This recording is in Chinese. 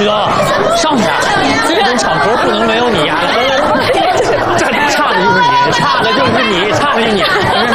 哥，上去啊！这种场合不能没有你呀！这差的就是你，差的就是你，差的就是你。